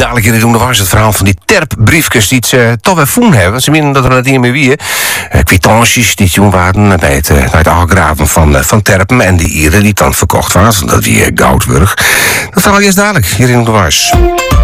Dadelijk in doen was het verhaal van die terpbriefjes die ze toch weer voelen hebben. Ze menen dat er net niet meer wie. Kwitanties die toen waren bij het afgraven van terpen. En die ieren die dan verkocht was. Dat die Goudburg. Dat verhaal is dadelijk hier in de was.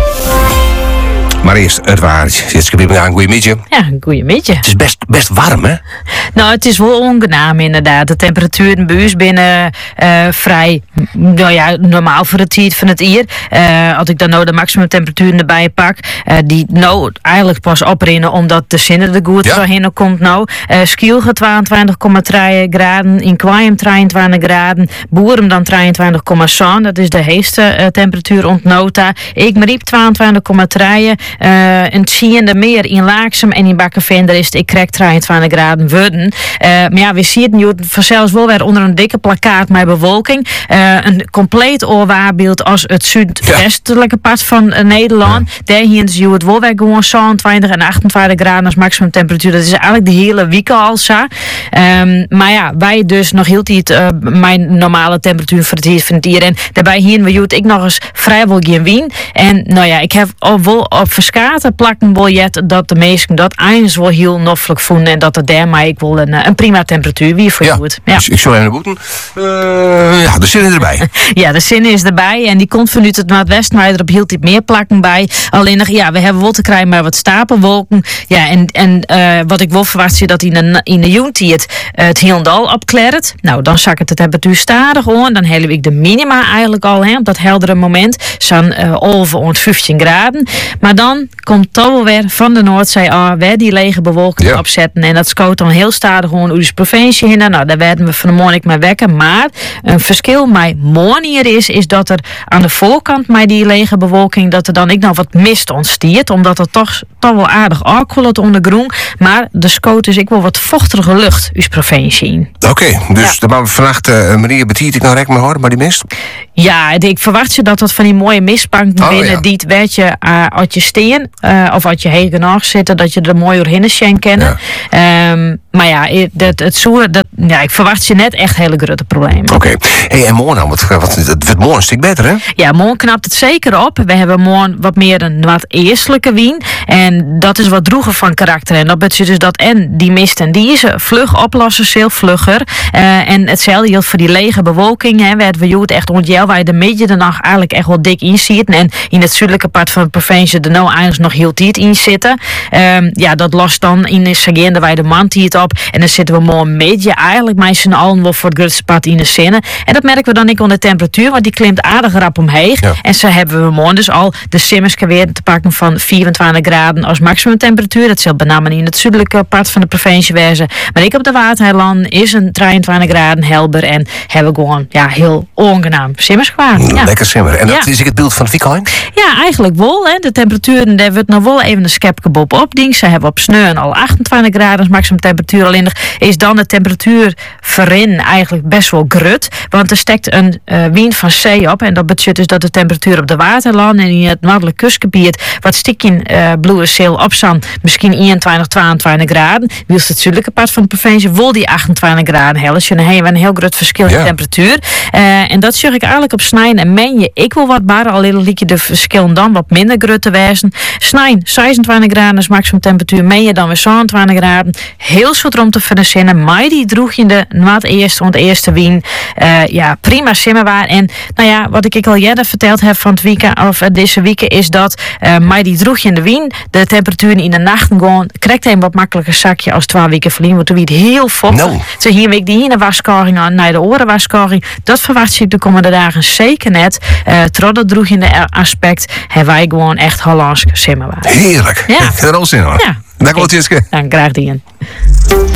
Maar eerst het waarheid. Zit ik weer aan een goeie midje. Ja, een goeie midje. Het is best warm, hè? Nou, het is wel ongenaam inderdaad. De temperaturen bij ons binnen vrij normaal voor het tijd van het hier. Als ik dan nou de maximumtemperaturen erbij pak, die nou eigenlijk pas oprinnen omdat de zinnen er goed doorheen komt nou. Skielge 22,3 graden, in Kwaim 23 graden, Boerum dan 23,7. Dat is de heetste temperatuur ontnota. Ik Mariep 22,3. Een tiende meer in Laaksem en in Bakkenvender is het ik krijg 23 graden worden. Maar ja, we zien het nu vanzelfs wel weer onder een dikke plakkaat met bewolking. Een compleet oorwaarbeeld als het zuidwestelijke part van Nederland. Daar hier zie je het wel weer gewoon 27 en 28 graden als maximum temperatuur. Dat is eigenlijk de hele week al zo. Maar ja, wij dus nog heel tijd mijn normale temperatuur voor het hier. En daarbij hier we ik nog eens vrijwel geen wien. En nou ja, ik heb al wel op verskaten plakken biljet dat de meesten dat eindelijk wel heel noffelijk voelen en dat er daarmee ik wel een prima temperatuur wie voor je goed. Ja. Dus ik zou even de boeten. De zin is erbij. Ja, de zin is erbij en die komt vanuit het noordwesten, maar er op heel tijd meer plakken bij. Alleen nog, ja, we hebben wel te krijgen maar wat stapelwolken. Ja, en wat ik wel verwacht zie dat in de juntie het Heelendal opklert. Nou, dan zak het de temperatuur stadig hoor. Dan halen ik de minima eigenlijk al op dat heldere moment. Zo'n over 15 graden. Maar dan komt toch wel weer van de Noordzee weer die lege bewolking opzetten. En dat scoot dan heel stadig gewoon uit de provincie heen. Nou, daar werden we van de morgen mee wekken. Maar een verschil met morgen hier is dat er aan de voorkant met die lege bewolking, dat er dan ik nog wat mist ontstiert. Omdat het toch wel aardig aankoelt onder groen. Maar de scoot is ik wel wat vochtige lucht uit de provincie. Oké, dus dan we vannacht Maria betiet ik nou rek maar horen, maar die mist? Ja, ik verwacht je dat van die mooie mistbanken binnen die het weet je als je steen of als je heel genoeg zitten, dat je er mooi doorheen schenken kennen. Ja. Maar ja, ik verwacht je net echt hele grote problemen. Oké. Hey, en morgen dan? Het wordt morgen een stuk beter, hè? Ja, morgen knapt het zeker op. We hebben morgen wat meer een wat eerstelijke wien. En dat is wat droeger van karakter. En dat betekent dus dat en die mist en die is vlug oplossen, veel vlugger. En hetzelfde geldt voor die lege bewolking. Hè, waar we het echt ontjel, waar je de midden de nacht eigenlijk echt wel dik in ziet. En in het zuidelijke part van de provincie er nou eigenlijk nog heel tijd in zitten. Dat lost dan in de sagende waar de man het op. En dan zitten we morgen midden eigenlijk met z'n allen wel voor het grootste part in de zinnen. En dat merken we dan niet aan de temperatuur, want die klimt aardig rap omheen. Ja. En zo hebben we morgen dus al de simmerske weer te pakken van 24 graden als maximumtemperatuur. Dat zal benamelijk in het zuidelijke part van de provincie wezen. Maar ik op de Waterland is een 23 graden helder en hebben we gewoon heel ongenaam simmerskwaar. Ja. Lekker simmer. En dat is het beeld van het weekend? Ja, eigenlijk wel. Hè. De temperaturen, daar wordt nog wel even een schepje bob op. Ze hebben op Sneun al 28 graden als maximumtemperatuur. Alleen is dan de temperatuur voorin eigenlijk best wel grut. Want er steekt een wind van zee op. En dat betekent dus dat de temperatuur op de Waterland en in het noordelijk kustgebied wat stikje blue zeel opstaan. Misschien 21, 22 graden. Wils het zuidelijke part van de provincie wil die 28 graden hellen. Dus je hebt een heel groot verschil in temperatuur. En dat zeg ik eigenlijk op snijden en men je. Ik wil wat baren, alleen liet je de verschillen dan wat minder grut te wijzen. Snijden 26 graden is maximum temperatuur. Men je dan weer 27 graden. Heel soort om te verzinnen. Maar die droeg je de eerste wien. Prima simmerwaar. En nou ja, wat ik al eerder verteld heb van het weekend, of deze weken, is dat maar die droeg je in de wien. De temperaturen in de nacht gewoon krijgt een wat makkelijker zakje als 12 weken verliezen. Want toen weer heel vochtig. No. Zo hier week die ene waskoring aan naar de orenwaskoring. Dat verwacht je de komende dagen zeker net. Trots dat droeg je in de aspect hebben wij gewoon echt Hollands simmerwaar. Heerlijk. Ja. Ik heb er al zin hoor. Ja. Dank wel, Tjitske. Dan graag die.